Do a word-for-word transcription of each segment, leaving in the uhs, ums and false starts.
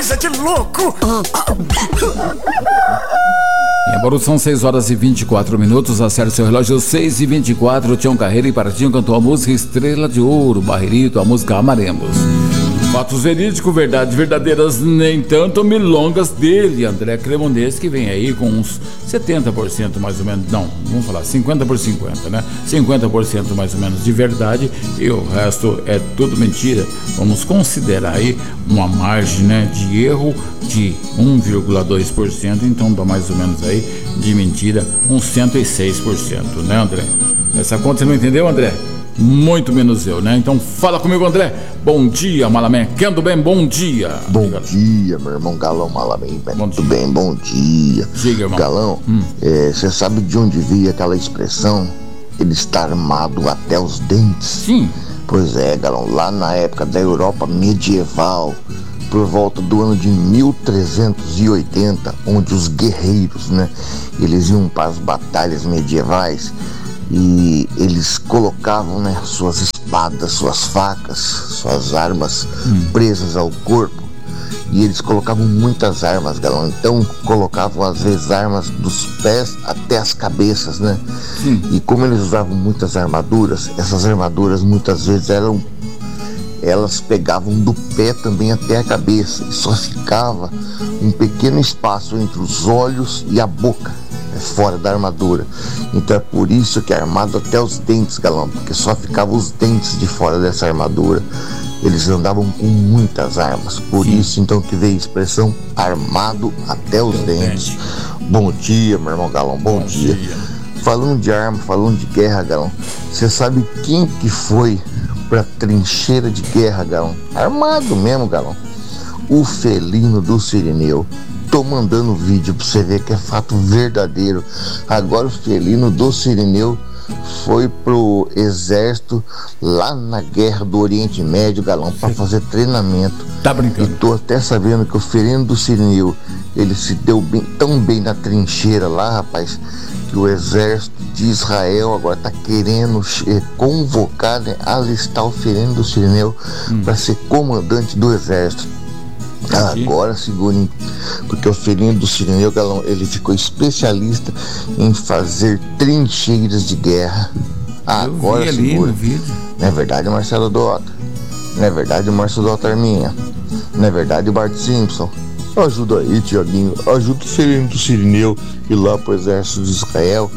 coisa de louco! Em Bauru são seis horas e vinte e quatro minutos, acerte seu relógio, seis e vinte e quatro. Tião Carreira e Partinho cantou a música Estrela de Ouro, Barrerito, a música Amaremos. Fatos verídicos, verdades verdadeiras, nem tanto, milongas dele, André Cremonês, que vem aí com uns setenta por cento mais ou menos, não, vamos falar cinquenta por cinquenta, né? cinquenta por cento mais ou menos de verdade e o resto é tudo mentira. Vamos considerar aí uma margem, né, de erro de um vírgula dois por cento, então dá mais ou menos aí de mentira uns cento e seis por cento, né, André? Essa conta você não entendeu, André? Muito menos eu, né? Então fala comigo, André. Bom dia, Malamé. Quendo bem, bom dia. Bom dia, meu irmão Galão Malamé. Tudo bem, bom dia. Diga, irmão. Galão, você hum. é, sabe de onde veio aquela expressão? Ele está armado até os dentes. Sim. Pois é, Galão, lá na época da Europa medieval, por volta do ano de mil trezentos e oitenta, onde os guerreiros, né, eles iam para as batalhas medievais e eles colocavam, né, suas espadas, suas facas, suas armas hum. presas ao corpo, e eles colocavam muitas armas, Galão. Então colocavam às vezes armas dos pés até as cabeças, né? Sim. E como eles usavam muitas armaduras, essas armaduras muitas vezes eram elas pegavam do pé também até a cabeça, e só ficava um pequeno espaço entre os olhos e a boca, fora da armadura. Então é por isso que é armado até os dentes, Galão, porque só ficavam os dentes de fora dessa armadura. Eles andavam com muitas armas, por Sim. isso então que veio a expressão armado até os Meu dentes. Dente. Bom dia, meu irmão Galão, bom, bom dia. dia. Falando de arma, falando de guerra, Galão, você sabe quem que foi pra trincheira de guerra, Galão? Armado mesmo, Galão. O felino do Cirineu. Tô mandando vídeo pra você ver que é fato verdadeiro. Agora o felino do Cirineu foi pro exército lá na guerra do Oriente Médio, Galão, pra fazer treinamento. Tá brincando? E tô até sabendo que o felino do Cirineu, ele se deu bem, tão bem na trincheira lá, rapaz, que o exército de Israel agora tá querendo eh, convocar, né, alistar o felino do Cirineu hum. para ser comandante do exército. Agora, segurem, porque o felino do Cirineu, Galão, ele ficou especialista em fazer trincheiras de guerra. Agora, eu vi ali no vídeo. Não é verdade, Marcelo Dota? Não é verdade, Marcelo Dota Arminha? Não é verdade, Bart Simpson? Ajuda aí, Tiaguinho, ajuda o felino do Cirineu ir lá pro exército de Israel.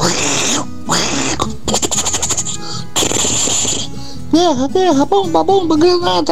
Guerra, guerra, bomba, bomba, granada.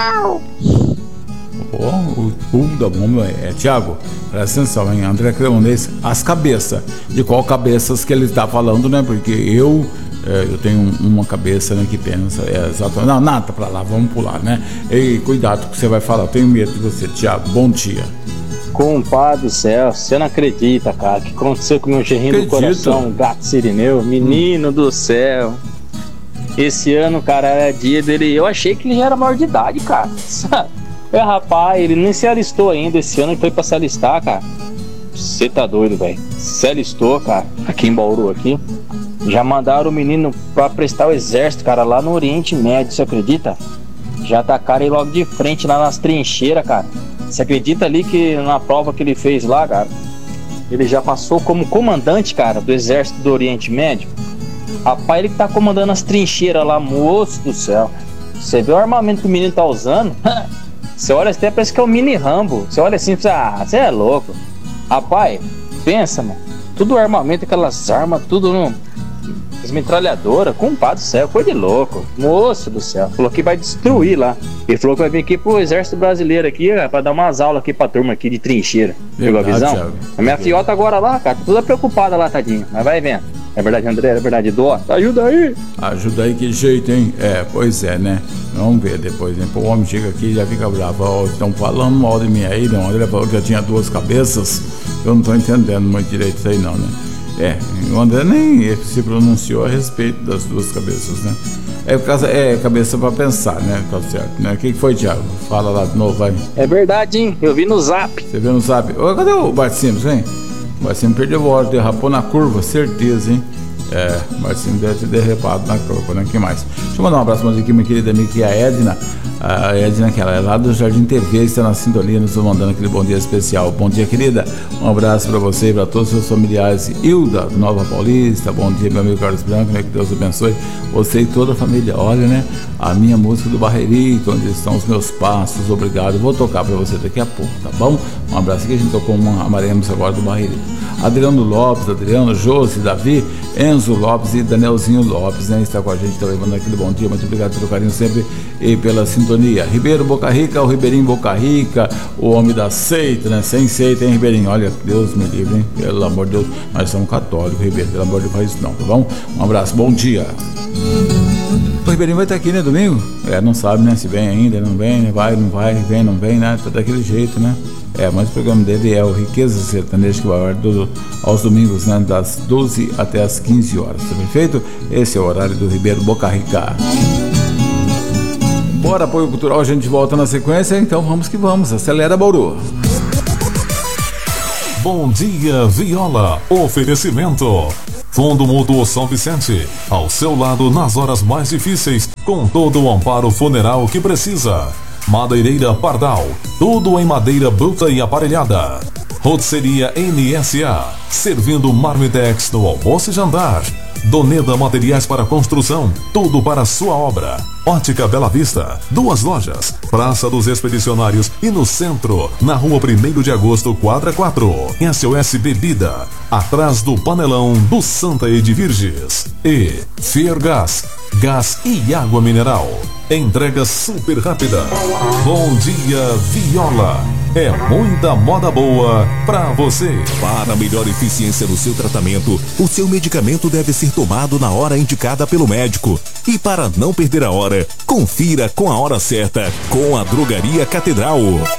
Oh, o pulo da bomba é, é Thiago, presta atenção, hein? André Cremonês, as cabeças, de qual cabeças que ele está falando, né? Porque eu, é, eu tenho uma cabeça, né, que pensa, é, exatamente, não, nada pra lá, vamos pular, né? E cuidado com o que você vai falar, eu tenho medo de você, Thiago, bom dia. Compadre do céu, você não acredita, cara, o que aconteceu com o meu gerrinho do coração, gato Cirineu, menino hum. do céu. Esse ano, cara, era dia dele, eu achei que ele já era maior de idade, cara, sabe? É, rapaz, ele nem se alistou ainda. Esse ano ele foi pra se alistar, cara. Você tá doido, velho. Se alistou, cara, aqui em Bauru, aqui. Já mandaram o menino pra prestar o exército, cara, lá no Oriente Médio, você acredita? Já tacaram ele logo de frente lá nas trincheiras, cara. Você acredita ali que na prova que ele fez lá, cara, ele já passou como comandante, cara, do exército do Oriente Médio? Rapaz, ele que tá comandando as trincheiras lá, moço do céu. Você vê o armamento que o menino tá usando? Você olha até, parece que é o mini Rambo. Você olha assim e fala, ah, você é louco. Rapaz, pensa, mano. Tudo armamento, aquelas armas, tudo no... as metralhadoras, compadre do céu, coisa de louco. Moço do céu, falou que vai destruir lá. Ele falou que vai vir aqui pro exército brasileiro aqui, cara, pra dar umas aulas aqui pra turma aqui de trincheira. Pegou a visão? Thiago. A minha fiota agora lá, cara, toda preocupada lá, tadinha. Mas vai vendo. É verdade, André? É verdade, Dó? Ajuda aí! Ajuda aí, que jeito, hein? É, pois é, né? Vamos ver depois, hein? Pô, o homem chega aqui e já fica bravo. Ó, estão falando mal de mim aí, não. André falou que já tinha duas cabeças. Eu não tô entendendo muito direito isso aí, não, né? É, o André nem se pronunciou a respeito das duas cabeças, né? É, é cabeça pra pensar, né? Tá certo, né? O que foi, Thiago? Fala lá de novo, vai. É verdade, hein? Eu vi no Zap. Você viu no Zap? Ô, cadê o Bart Simpson, hein? O Bart Simpson perdeu a hora, derrapou na curva, certeza, hein? É, o Bart Simpson deve ter derrapado na curva, né? Que mais? Deixa eu mandar um abraço mais aqui, minha querida amiga, que é a Edna. A Edna, que ela é lá do Jardim T V, está na sintonia, nos mandando aquele bom dia especial. Bom dia, querida. Um abraço para você e para todos os seus familiares. Hilda, do Nova Paulista. Bom dia, meu amigo Carlos Branco, né? Que Deus abençoe você e toda a família. Olha, né? A minha música do Barreirito, onde estão os meus passos. Obrigado. Vou tocar para você daqui a pouco, tá bom? Um abraço aqui. A gente tocou uma Amaremos agora do Barreirito. Adriano Lopes, Adriano, Josi, Davi, Enzo Lopes e Danielzinho Lopes, né? Está com a gente também, mandando aquele bom dia. Muito obrigado pelo carinho sempre e pela sintonia. Ribeiro Boca Rica, o Ribeirinho Boca Rica, o homem da seita, né? Sem seita, hein, Ribeirinho? Olha, Deus me livre, hein? Pelo amor de Deus, nós somos católicos, Ribeiro, pelo amor de Deus, faz isso não, tá bom? Um abraço, bom dia. O Ribeirinho vai estar aqui, né, domingo? É, não sabe, né, se vem ainda, não vem, né? Vai, não vai, vem, não vem, né? Tá daquele jeito, né? É, mas o programa dele é o Riqueza Sertaneja, que vai ao ar do, aos domingos, né, das doze até as quinze horas, tá perfeito? Esse é o horário do Ribeiro Boca Rica. Bora, apoio cultural, a gente volta na sequência, então vamos que vamos, acelera, Bauru. Bom dia, Viola, oferecimento Fundo Mútuo São Vicente, ao seu lado nas horas mais difíceis, com todo o amparo funeral que precisa. Madeireira Pardal, tudo em madeira bruta e aparelhada. Rotisseria N S A, servindo Marmitex no almoço e jantar. Doneda Materiais para Construção, tudo para a sua obra. Ótica Bela Vista, duas lojas, Praça dos Expedicionários e no centro, na rua primeiro de agosto, quadra quatro. S O S Bebida, atrás do panelão do Santa Edvirges. E Fergás, gás e água mineral. Entrega super rápida. Bom dia, Viola. É muita moda boa pra você. Para melhor eficiência no seu tratamento, o seu medicamento deve ser tomado na hora indicada pelo médico. E para não perder a hora, confira com a hora certa com a Drogaria Catedral.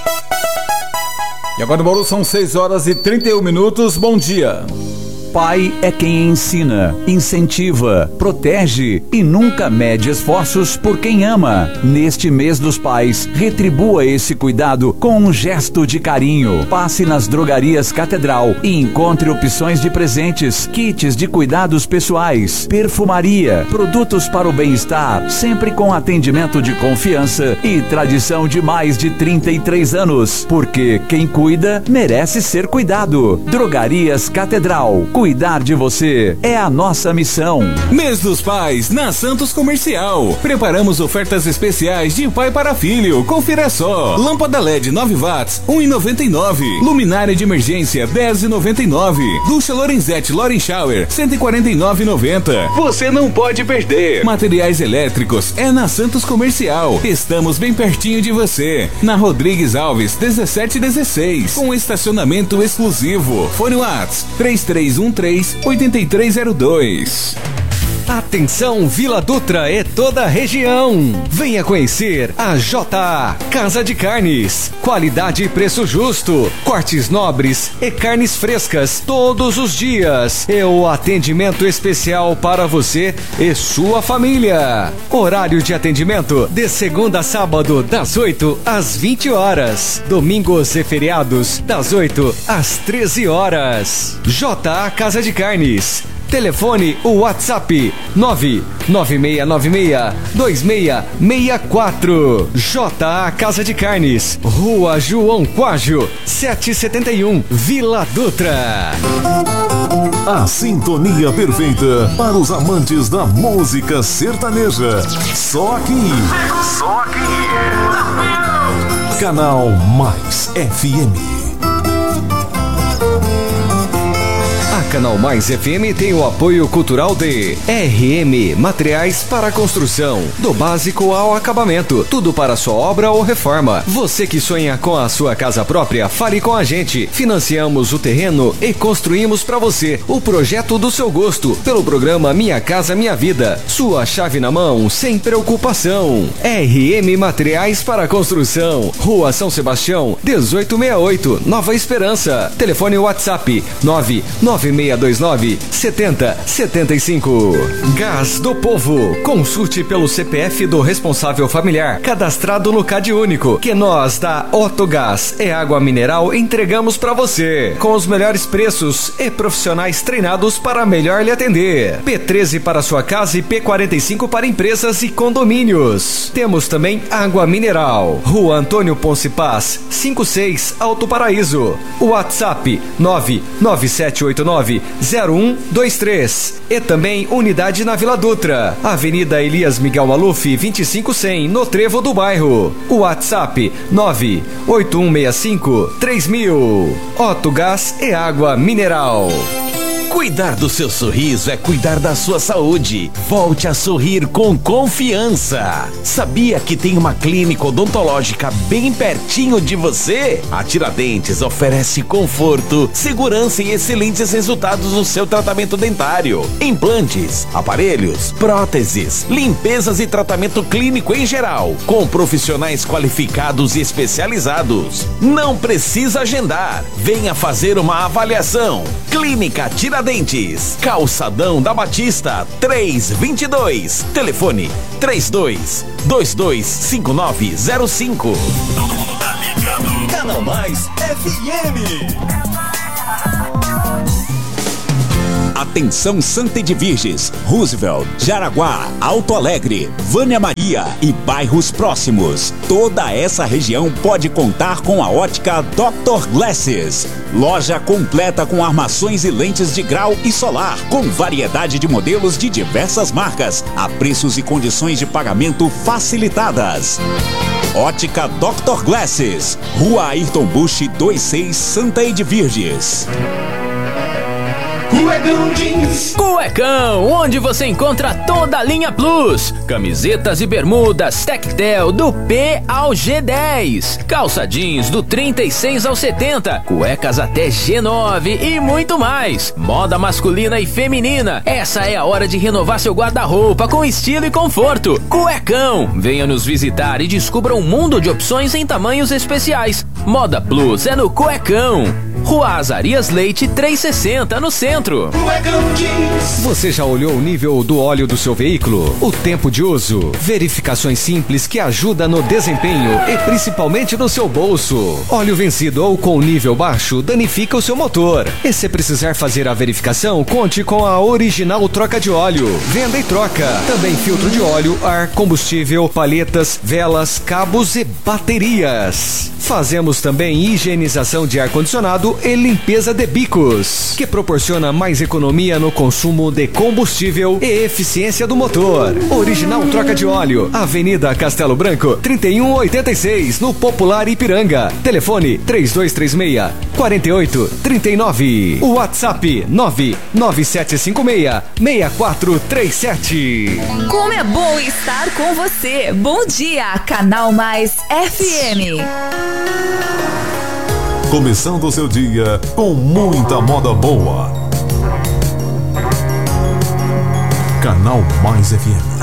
E agora no Bauru são seis horas e trinta e um minutos. Bom dia. Pai é quem ensina, incentiva, protege e nunca mede esforços por quem ama. Neste mês dos pais, retribua esse cuidado com um gesto de carinho. Passe nas Drogarias Catedral e encontre opções de presentes, kits de cuidados pessoais, perfumaria, produtos para o bem-estar, sempre com atendimento de confiança e tradição de mais de trinta e três anos. Porque quem cuida merece ser cuidado. Drogarias Catedral. Cuidar de você é a nossa missão. Mês dos Pais na Santos Comercial. Preparamos ofertas especiais de pai para filho. Confira só. Lâmpada L E D nove watts, um e noventa e nove. Luminária de emergência, dez e noventa e nove. Ducha Lorenzetti Loren Shower, cento e quarenta e nove e noventa. Você não pode perder. Materiais elétricos é na Santos Comercial. Estamos bem pertinho de você. Na Rodrigues Alves, dezessete dezesseis. Com estacionamento exclusivo. Fone Whats três três um três, oito três zero dois. Atenção, Vila Dutra e toda a região. Venha conhecer a J A Casa de Carnes. Qualidade e preço justo. Cortes nobres e carnes frescas todos os dias. E o atendimento especial para você e sua família. Horário de atendimento de segunda a sábado, das oito às vinte horas. Domingos e feriados, das oito às treze horas. J A Casa de Carnes. Telefone o WhatsApp nove nove seis nove seis dois seis seis quatro. J A Casa de Carnes, Rua João Quágio, setecentos e setenta e um, Vila Dutra. A sintonia perfeita para os amantes da música sertaneja. Só aqui. Só aqui. Canal Mais F M. Canal Mais F M tem o apoio cultural de R M Materiais para Construção, do básico ao acabamento, tudo para sua obra ou reforma. Você que sonha com a sua casa própria, fale com a gente. Financiamos o terreno e construímos para você o projeto do seu gosto, pelo programa Minha Casa Minha Vida. Sua chave na mão, sem preocupação. R M Materiais para Construção, Rua São Sebastião, dezoito sessenta e oito, Nova Esperança. Telefone WhatsApp nove nove seis seis dois nove, sete zero sete cinco. Gás do Povo. Consulte pelo C P F do responsável familiar cadastrado no C A D Único, que nós da Otogás e Água Mineral entregamos para você, com os melhores preços e profissionais treinados para melhor lhe atender. P treze para sua casa e P quarenta e cinco para empresas e condomínios. Temos também água mineral. Rua Antônio Ponce Paz, cinquenta e seis, Alto Paraíso. WhatsApp nove nove sete oito nove zero um dois três. E também unidade na Vila Dutra, Avenida Elias Miguel Maluf, vinte e cinco cem, no Trevo do Bairro. WhatsApp nove oito um seis cinco três mil. Otogás e Água Mineral. Cuidar do seu sorriso é cuidar da sua saúde. Volte a sorrir com confiança. Sabia que tem uma clínica odontológica bem pertinho de você? A Tiradentes oferece conforto, segurança e excelentes resultados no seu tratamento dentário. Implantes, aparelhos, próteses, limpezas e tratamento clínico em geral, com profissionais qualificados e especializados. Não precisa agendar. Venha fazer uma avaliação. Clínica Tiradentes. Dentes, Calçadão da Batista, três vinte e dois. Telefone três dois dois dois cinco nove zero cinco. Todo mundo tá ligado. Canal Mais F M. Atenção Santa Edviges, Roosevelt, Jaraguá, Alto Alegre, Vânia Maria e bairros próximos. Toda essa região pode contar com a ótica doutor Glasses. Loja completa com armações e lentes de grau e solar, com variedade de modelos de diversas marcas, a preços e condições de pagamento facilitadas. Ótica doutor Glasses, Rua Ayrton Busch vinte e seis, Santa Edviges. Cuecão Jeans. Cuecão, onde você encontra toda a linha Plus. Camisetas e bermudas Tectel do P ao G dez. Calça jeans do trinta e seis ao setenta. Cuecas até G nove e muito mais. Moda masculina e feminina. Essa é a hora de renovar seu guarda-roupa com estilo e conforto. Cuecão, venha nos visitar e descubra um mundo de opções em tamanhos especiais. Moda Plus é no Cuecão. Rua Azarias Leite trezentos e sessenta, no centro. Você já olhou o nível do óleo do seu veículo? O tempo de uso? Verificações simples que ajudam no desempenho e principalmente no seu bolso. Óleo vencido ou com nível baixo danifica o seu motor. E se precisar fazer a verificação, conte com a Original Troca de Óleo. Venda e troca. Também filtro de óleo, ar, combustível, palhetas, velas, cabos e baterias. Fazemos também higienização de ar-condicionado e limpeza de bicos, que proporciona mais economia no consumo de combustível e eficiência do motor. Original Troca de Óleo, Avenida Castelo Branco, trinta e um oitenta e seis, no Popular Ipiranga. Telefone três dois três seis, quatro oito três nove. WhatsApp nove nove sete cinco seis, seis quatro três sete. Como é bom estar com você. Bom dia, Canal Mais F M. Começando o seu dia com muita moda boa. Canal Mais F M.